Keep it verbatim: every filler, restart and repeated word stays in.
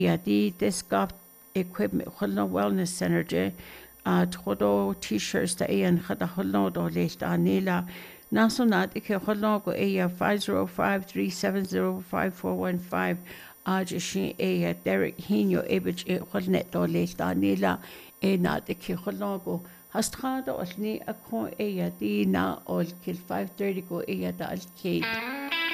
Yeah, the this got equipment hulno wellness center je a todo t-shirts da ian khada hulno do lista nila nasunat ike hulno go e five zero five three seven zero five four one five a je shin e Derek Hino ebich e hulnet do lista nila e na ike hulno go hastrada olni a kon e di na ol kil five thirty go e da al ke